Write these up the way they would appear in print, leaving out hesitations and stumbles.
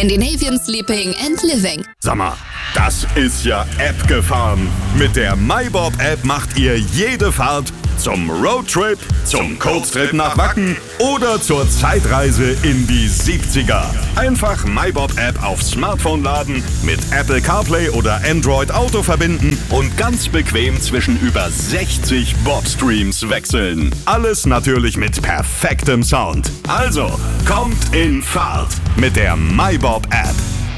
Scandinavian Sleeping and Living. Sag mal, das ist ja App-gefahren. Mit der MyBob-App macht ihr jede Fahrt zum Roadtrip, zum Kurztrip nach Wacken oder zur Zeitreise in die 70er. Einfach MyBob-App aufs Smartphone laden, mit Apple CarPlay oder Android Auto verbinden und ganz bequem zwischen über 60 Bob-Streams wechseln. Alles natürlich mit perfektem Sound. Also, kommt in Fahrt mit der MyBob-App.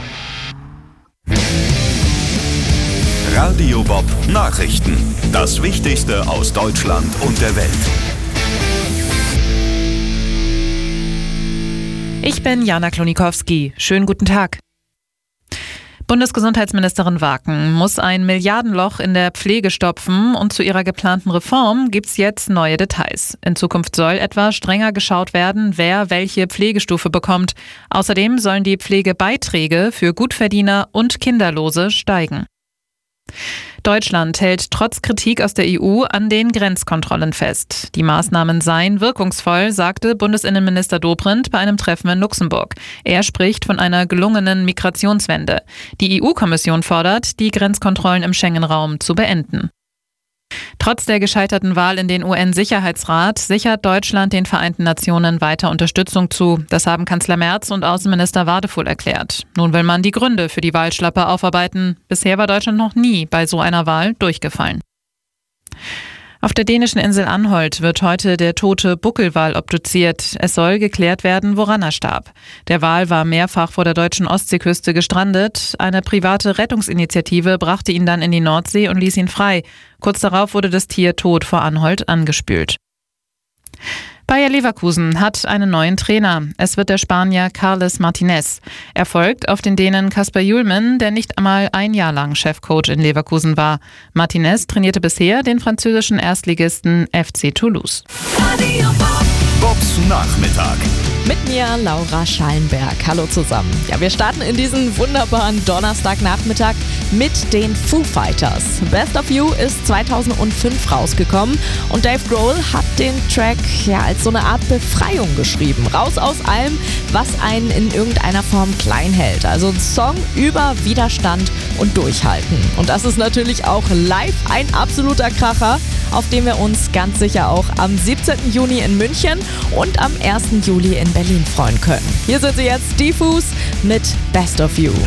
Radio Bob Nachrichten. Das Wichtigste aus Deutschland und der Welt. Ich bin Jana Klonikowski. Schönen guten Tag. Bundesgesundheitsministerin Waken muss ein Milliardenloch in der Pflege stopfen und zu ihrer geplanten Reform gibt's jetzt neue Details. In Zukunft soll etwa strenger geschaut werden, wer welche Pflegestufe bekommt. Außerdem sollen die Pflegebeiträge für Gutverdiener und Kinderlose steigen. Deutschland hält trotz Kritik aus der EU an den Grenzkontrollen fest. Die Maßnahmen seien wirkungsvoll, sagte Bundesinnenminister Dobrindt bei einem Treffen in Luxemburg. Er spricht von einer gelungenen Migrationswende. Die EU-Kommission fordert, die Grenzkontrollen im Schengen-Raum zu beenden. Trotz der gescheiterten Wahl in den UN-Sicherheitsrat sichert Deutschland den Vereinten Nationen weiter Unterstützung zu. Das haben Kanzler Merz und Außenminister Wadefuhl erklärt. Nun will man die Gründe für die Wahlschlappe aufarbeiten. Bisher war Deutschland noch nie bei so einer Wahl durchgefallen. Auf der dänischen Insel Anholt wird heute der tote Buckelwal obduziert. Es soll geklärt werden, woran er starb. Der Wal war mehrfach vor der deutschen Ostseeküste gestrandet. Eine private Rettungsinitiative brachte ihn dann in die Nordsee und ließ ihn frei. Kurz darauf wurde das Tier tot vor Anholt angespült. Bayer Leverkusen hat einen neuen Trainer. Es wird der Spanier Carles Martinez. Er folgt auf den Dänen Kasper Hjulmand, der nicht einmal ein Jahr lang Chefcoach in Leverkusen war. Martinez trainierte bisher den französischen Erstligisten FC Toulouse. Bobs Nachmittag. Mit mir Laura Schallenberg. Hallo zusammen. Ja, wir starten in diesen wunderbaren Donnerstagnachmittag mit den Foo Fighters. Best of You ist 2005 rausgekommen und Dave Grohl hat den Track als so eine Art Befreiung geschrieben. Raus aus allem, was einen in irgendeiner Form klein hält. Also ein Song über Widerstand und Durchhalten. Und das ist natürlich auch live ein absoluter Kracher, auf den wir uns ganz sicher auch am 17. Juni in München und am 1. Juli in Berlin freuen können. Hier sind sie jetzt, die Foos mit Best of You.